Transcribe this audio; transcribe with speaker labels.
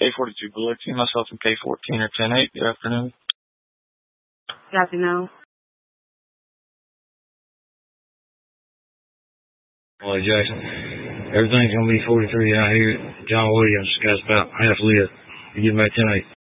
Speaker 1: K42 Bullet Team, myself and K14 or 10-8. Good afternoon.
Speaker 2: Good afternoon.
Speaker 3: Well, Jackson, everything's going to be 43 out here. John Williams got about half lit. You give him that 10-8.